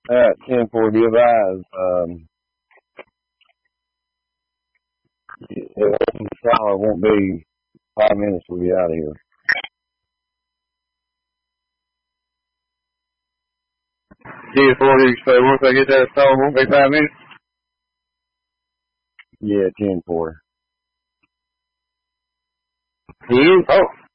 At 10:40, be advised. The shower won't be 5 minutes. We'll be out of here. 10:40. So once I get that installed, won't be 5 minutes. Yeah, 10:40. 10? Oh.